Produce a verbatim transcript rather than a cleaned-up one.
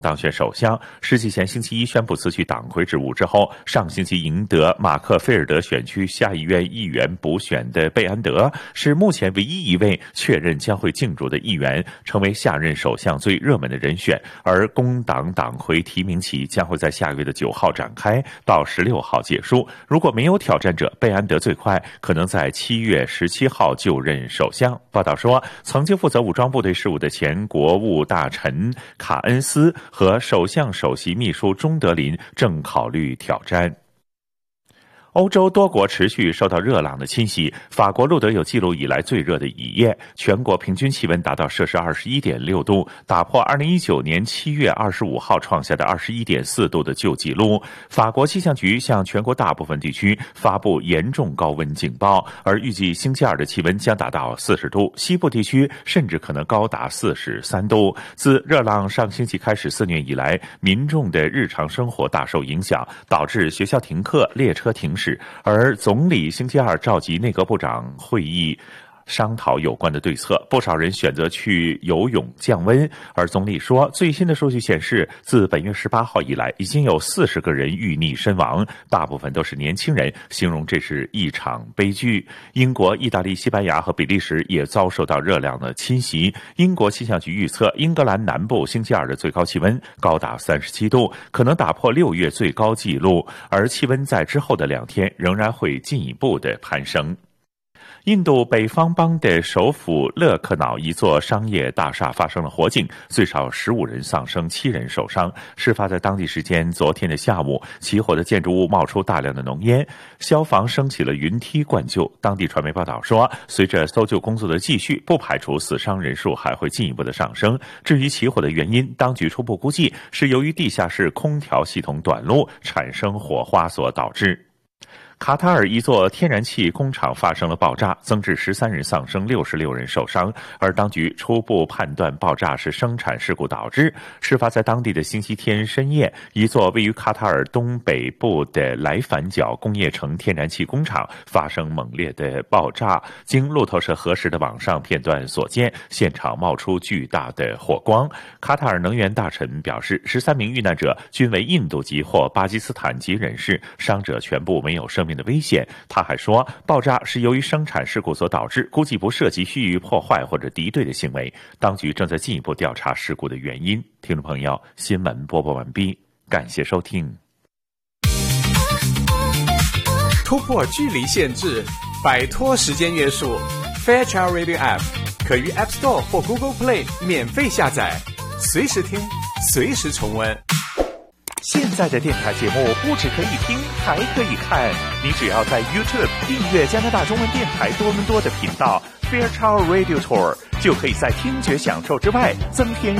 当选首相。世纪前星期一宣布辞去党魁职务之后，上星期赢得马克菲尔德选区下议院议员补选的贝安德是目前唯一一位确认将会竞逐的议员，成为下任首相最热门的人选。而工党党魁提名期将会在下月的九号展开，到十六号结束。如果没有挑战者，贝安德最快可能在七月十七号就任首相。报道说，曾经负责武装部队事务的前国务大臣卡恩斯和首相首席秘书钟德林正考虑挑战。欧洲多国持续受到热浪的侵袭，法国录得有记录以来最热的一夜，全国平均气温达到摄氏 二十一点六度，打破二零一九年七月二十五号创下的 二十一点四度的旧纪录。法国气象局向全国大部分地区发布严重高温警报，而预计星期二的气温将达到四十度，西部地区甚至可能高达四十三度。自热浪上星期开始肆虐以来，民众的日常生活大受影响，导致学校停课、列车停驶，而总理星期二召集内阁部长会议商讨有关的对策，不少人选择去游泳降温。而总理说，最新的数据显示，自本月十八号以来，已经有四十个人遇溺身亡，大部分都是年轻人，形容这是一场悲剧。英国、意大利、西班牙和比利时也遭受到热量的侵袭。英国气象局预测，英格兰南部星期二的最高气温高达三十七度，可能打破六月最高纪录，而气温在之后的两天仍然会进一步的攀升。印度北方邦的首府勒克瑙一座商业大厦发生了火警，最少十五人丧生，七人受伤。事发在当地时间昨天的下午，起火的建筑物冒出大量的浓烟，消防升起了云梯灌救。当地传媒报道说，随着搜救工作的继续，不排除死伤人数还会进一步的上升。至于起火的原因，当局初步估计是由于地下室空调系统短路产生火花所导致。卡塔尔一座天然气工厂发生了爆炸，增至十三人丧生，六十六人受伤，而当局初步判断爆炸是生产事故导致。事发在当地的星期天深夜，一座位于卡塔尔东北部的莱凡角工业城天然气工厂发生猛烈的爆炸。经路透社核实的网上片段所见，现场冒出巨大的火光。卡塔尔能源大臣表示，十三名遇难者均为印度籍或巴基斯坦籍人士，伤者全部没有生命的危险。他还说，爆炸是由于生产事故所导致，估计不涉及蓄意破坏或者敌对的行为。当局正在进一步调查事故的原因。听众朋友，新闻播报完毕，感谢收听。 突破距离限制，摆脱时间约束， Fairchild Radio App 可于 App Store 或 Google Play 免费下载，随时听，随时重温。 现在的电台节目不只可以听，还可以看。你只要在 YouTube 订阅加拿大中文电台多伦多的频道 Fairchild Radio Tour， 就可以在听觉享受之外增添